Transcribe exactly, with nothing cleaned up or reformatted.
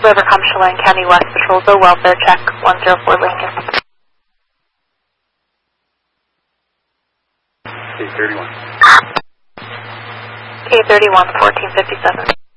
Rivercom, Chelan County West Patrol, Go Welfare Check, one zero four Lincoln. K thirty-one. K thirty-one, fourteen fifty-seven.